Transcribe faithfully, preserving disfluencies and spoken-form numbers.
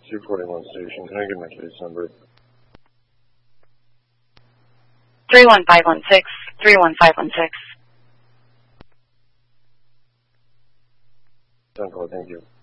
two forty-one station. Can I get my case number? three one five one six, three one five one six. Thank you.